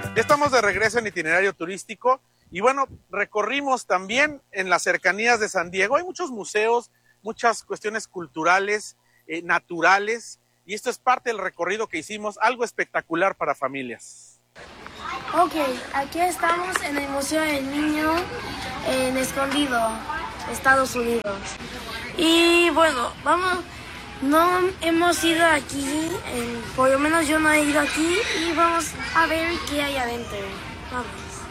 Ya estamos de regreso en Itinerario Turístico y bueno, recorrimos también en las cercanías de San Diego. Hay muchos museos, muchas cuestiones culturales, naturales, y esto es parte del recorrido que hicimos, algo espectacular para familias. Ok, aquí estamos en el Museo del Niño en Escondido, Estados Unidos. Y bueno, no hemos ido aquí, por lo menos yo no he ido aquí, y vamos a ver qué hay adentro. Vamos.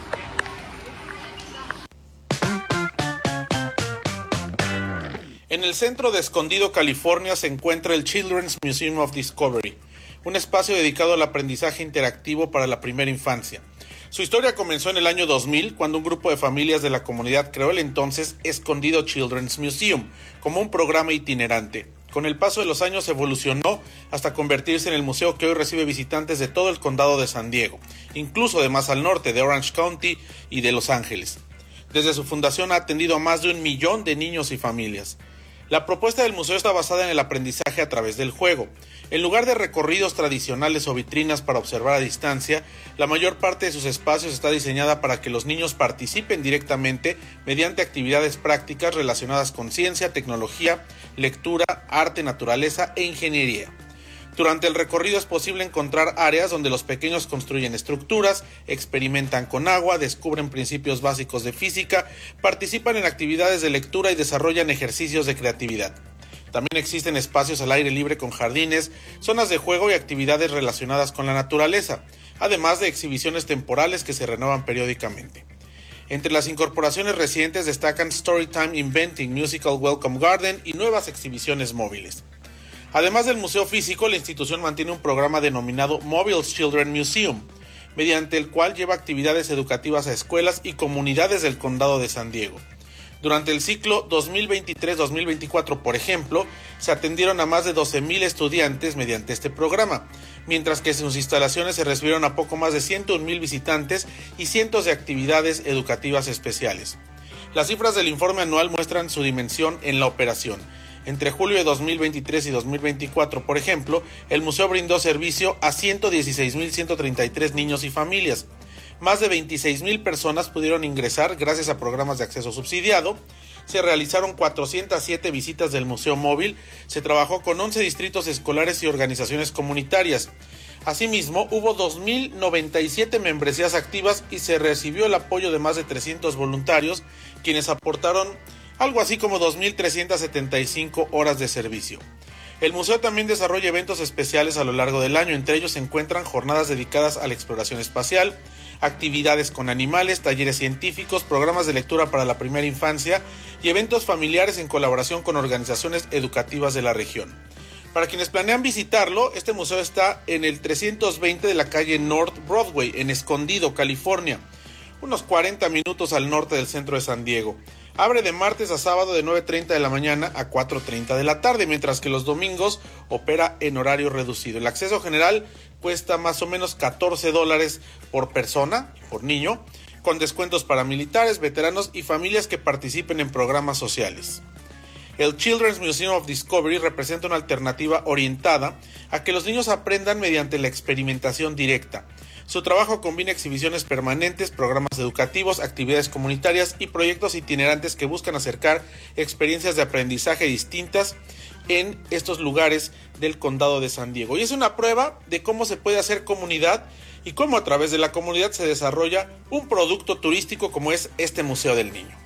En el centro de Escondido, California, se encuentra el Children's Museum of Discovery, un espacio dedicado al aprendizaje interactivo para la primera infancia. Su historia comenzó en el año 2000, cuando un grupo de familias de la comunidad creó el entonces Escondido Children's Museum, como un programa itinerante. Con el paso de los años evolucionó hasta convertirse en el museo que hoy recibe visitantes de todo el condado de San Diego, incluso de más al norte, de Orange County y de Los Ángeles. Desde su fundación ha atendido a más de 1 millón de niños y familias. La propuesta del museo está basada en el aprendizaje a través del juego. En lugar de recorridos tradicionales o vitrinas para observar a distancia, la mayor parte de sus espacios está diseñada para que los niños participen directamente mediante actividades prácticas relacionadas con ciencia, tecnología, lectura, arte, naturaleza e ingeniería. Durante el recorrido es posible encontrar áreas donde los pequeños construyen estructuras, experimentan con agua, descubren principios básicos de física, participan en actividades de lectura y desarrollan ejercicios de creatividad. También existen espacios al aire libre con jardines, zonas de juego y actividades relacionadas con la naturaleza, además de exhibiciones temporales que se renuevan periódicamente. Entre las incorporaciones recientes destacan Storytime Inventing Musical Welcome Garden y nuevas exhibiciones móviles. Además del museo físico, la institución mantiene un programa denominado Mobile Children Museum, mediante el cual lleva actividades educativas a escuelas y comunidades del condado de San Diego. Durante el ciclo 2023-2024, por ejemplo, se atendieron a más de 12,000 estudiantes mediante este programa, mientras que en sus instalaciones se recibieron a poco más de 101,000 visitantes y cientos de actividades educativas especiales. Las cifras del informe anual muestran su dimensión en la operación. Entre julio de 2023 y 2024, por ejemplo, el museo brindó servicio a 116,133 niños y familias. Más de 26,000 personas pudieron ingresar gracias a programas de acceso subsidiado. Se realizaron 407 visitas del museo móvil. Se trabajó con 11 distritos escolares y organizaciones comunitarias. Asimismo, hubo 2,097 membresías activas y se recibió el apoyo de más de 300 voluntarios, quienes aportaron algo así como 2,375 horas de servicio. El museo también desarrolla eventos especiales a lo largo del año. Entre ellos se encuentran jornadas dedicadas a la exploración espacial, actividades con animales, talleres científicos, programas de lectura para la primera infancia y eventos familiares en colaboración con organizaciones educativas de la región. Para quienes planean visitarlo, este museo está en el 320 de la calle North Broadway, en Escondido, California, unos 40 minutos al norte del centro de San Diego. Abre de martes a sábado de 9:30 de la mañana a 4:30 de la tarde, mientras que los domingos opera en horario reducido. El acceso general cuesta más o menos $14 por persona, por niño, con descuentos para militares, veteranos y familias que participen en programas sociales. El Children's Museum of Discovery representa una alternativa orientada a que los niños aprendan mediante la experimentación directa. Su trabajo combina exhibiciones permanentes, programas educativos, actividades comunitarias y proyectos itinerantes que buscan acercar experiencias de aprendizaje distintas en estos lugares del condado de San Diego. Y es una prueba de cómo se puede hacer comunidad y cómo a través de la comunidad se desarrolla un producto turístico como es este Museo del Niño.